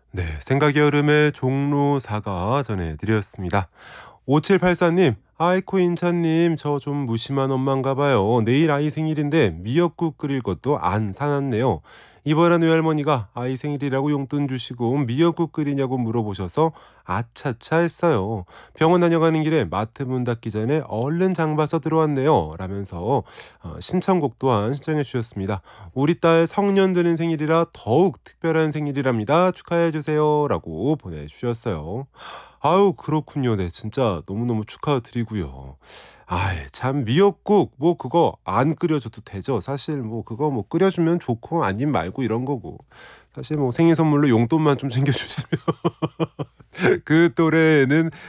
네, 생각의 흐름의 종로사가 전해드렸습니다. 5784님, 아이코 인차님, 저 좀 무심한 엄마인가 봐요. 내일 아이 생일인데 미역국 끓일 것도 안 사놨네요. 이번엔 외할머니가 아이 생일이라고 용돈 주시고 미역국 끓이냐고 물어보셔서 아차차 했어요. 병원 다녀가는 길에 마트 문 닫기 전에 얼른 장 봐서 들어왔네요. 라면서 신청곡 또한 신청해 주셨습니다. 우리 딸 성년 되는 생일이라 더욱 특별한 생일이랍니다. 축하해 주세요. 라고 보내주셨어요. 아유, 그렇군요. 네, 진짜 너무너무 축하드리고요. 아이, 참 미역국 뭐 그거 안 끓여줘도 되죠. 사실 뭐 그거 뭐 끓여주면 좋고 아님 말고 이런 거고. 사실 뭐 생일 선물로 용돈만 좀 챙겨주시면 그 또래는